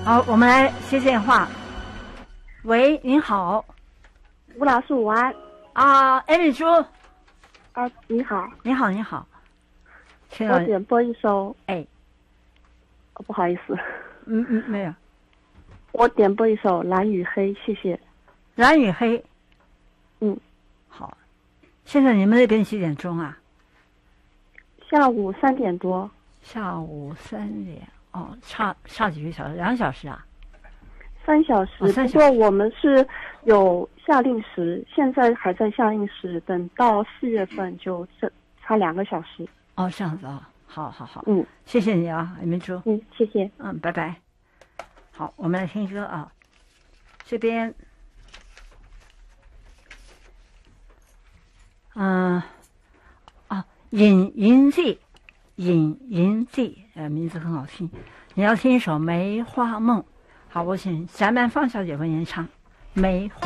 好，我们来接电话。喂，您好。 吴老师午安。 艾米珠。 你好。 你好，你好。 我点播一首。不好意思。 没有。 我点播一首《蓝与黑》，谢谢。 蓝与黑。好。现在你们那边几点钟啊？ 下午3点多。 下午3点。差几个小时？2个小时啊 ？3小时。不过我们是有夏令时，现在还在夏令时，等到4月份就差2个小时。 这样子啊。好。谢谢你啊，艾明珠。 谢谢。 拜拜。好，我们来听歌啊。这边，尹云记，名字很好听。你要听一首《梅花梦》。好，我请翟曼芳小姐为您唱《梅花》。